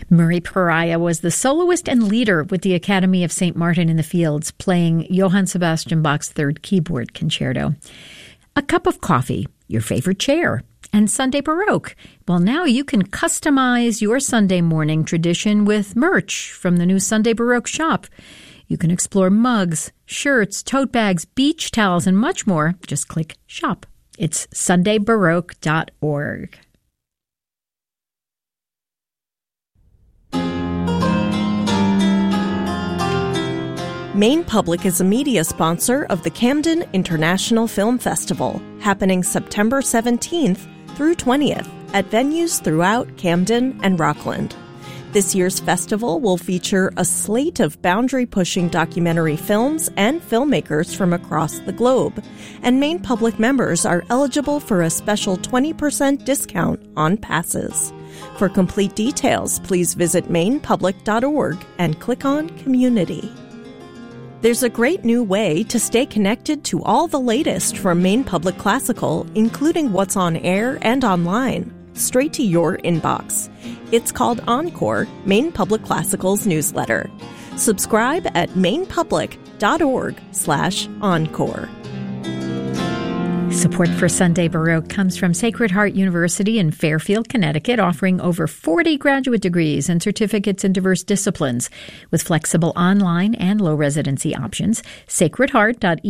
Murray Pariah was the soloist and leader with the Academy of St. Martin in the Fields, playing Johann Sebastian Bach's Third Keyboard Concerto. A cup of coffee, your favorite chair, and Sunday Baroque. Well, now you can customize your Sunday morning tradition with merch from the new Sunday Baroque shop. You can explore mugs, shirts, tote bags, beach towels, and much more. Just click shop. It's sundaybaroque.org. Maine Public is a media sponsor of the Camden International Film Festival, happening September 17th through 20th at venues throughout Camden and Rockland. This year's festival will feature a slate of boundary-pushing documentary films and filmmakers from across the globe, and Maine Public members are eligible for a special 20% discount on passes. For complete details, please visit mainepublic.org and click on Community. There's a great new way to stay connected to all the latest from Maine Public Classical, including what's on air and online, straight to your inbox. It's called Encore, Maine Public Classical's newsletter. Subscribe at mainepublic.org/encore. Support for Sunday Baroque comes from Sacred Heart University in Fairfield, Connecticut, offering over 40 graduate degrees and certificates in diverse disciplines with flexible online and low residency options. sacredheart.edu